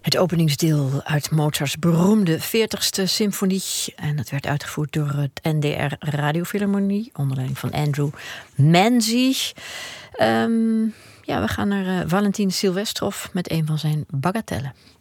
Het openingsdeel uit Mozarts beroemde 40ste symfonie. En dat werd uitgevoerd door het NDR Radiofilharmonie, onder leiding van Andrew Manzig. We gaan naar Valentin Silvestrov met een van zijn bagatellen.